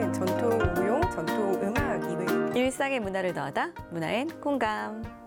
하는 전통 무용, 전통 음악 이외 일상의 문화를 더하다 문화엔 공감.